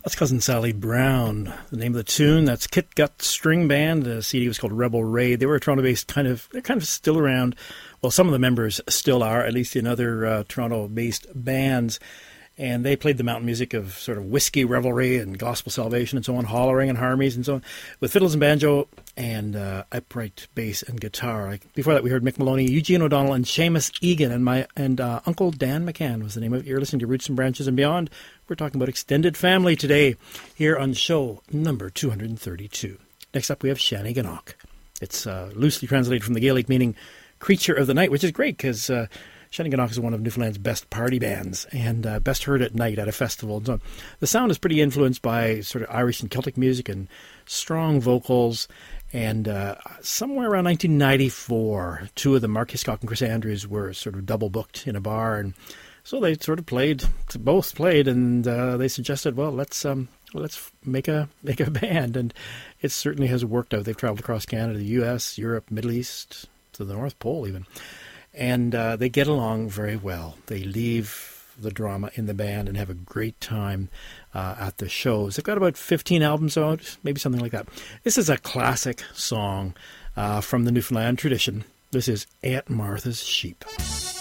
That's Cousin Sally Brown. The name of the tune, that's Kit Gut String Band. The CD was called Rebel Raid. They were a Toronto-based they're kind of still around. Well, some of the members still are, at least in other Toronto-based bands. And they played the mountain music of sort of whiskey revelry and gospel salvation and so on, hollering and harmonies and so on, with fiddles and banjo and upright bass and guitar. Before that, we heard Mick Maloney, Eugene O'Donnell, and Seamus Egan, and Uncle Dan McCann was the name of it. You're listening to Roots and Branches and Beyond. We're talking about extended family today here on show number 232. Next up, we have Shanneyganock. It's loosely translated from the Gaelic meaning creature of the night, which is great because Shanneyganock is one of Newfoundland's best party bands and best heard at night at a festival. So the sound is pretty influenced by sort of Irish and Celtic music and strong vocals. And somewhere around 1994, two of them, Mark Hiscock and Chris Andrews, were sort of double booked in a bar. And so they sort of both played, and they suggested, well, let's make a band. And it certainly has worked out. They've traveled across Canada, the U.S., Europe, Middle East, to the North Pole even. And they get along very well. They leave the drama in the band and have a great time at the shows. They've got about 15 albums out, maybe something like that. This is a classic song from the Newfoundland tradition. This is Aunt Martha's Sheep.